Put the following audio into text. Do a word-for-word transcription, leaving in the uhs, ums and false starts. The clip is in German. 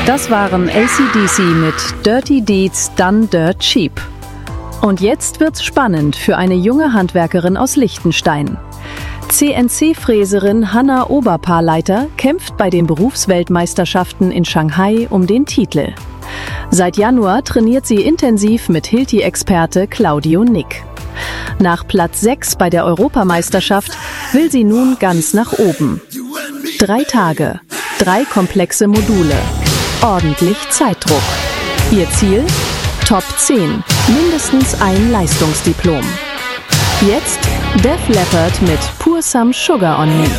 Das waren A C D C mit Dirty Deeds Done Dirt Cheap. Und jetzt wird's spannend für eine junge Handwerkerin aus Liechtenstein. C N C-Fräserin Hanna Oberpaarleiter kämpft bei den Berufsweltmeisterschaften in Shanghai um den Titel. Seit Januar trainiert sie intensiv mit Hilti-Experte Claudio Nick. Nach Platz sechs bei der Europameisterschaft will sie nun ganz nach oben. Drei Tage, drei komplexe Module, ordentlich Zeitdruck. Ihr Ziel? Top zehn, mindestens ein Leistungsdiplom. Jetzt Def Leppard mit Pour Some Sugar on Me.